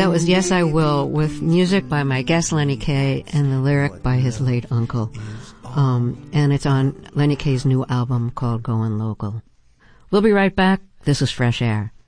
That was Yes I Will, with music by my guest Lenny Kaye and the lyric by his late uncle. And it's on Lenny Kaye's new album called Going Local. We'll be right back. This is Fresh Air.